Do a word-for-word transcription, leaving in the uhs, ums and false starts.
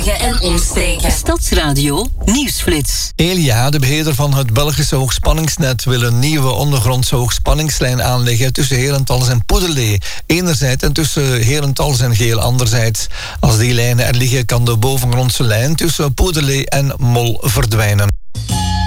Brugge en omstreken. Stadsradio Nieuwsflits. Elia, de beheerder van het Belgische hoogspanningsnet, wil een nieuwe ondergrondse hoogspanningslijn aanleggen tussen Herentals en Poederlee enerzijds en tussen Herentals en Geel anderzijds. Als die lijnen er liggen, kan de bovengrondse lijn tussen Poederlee en Mol verdwijnen.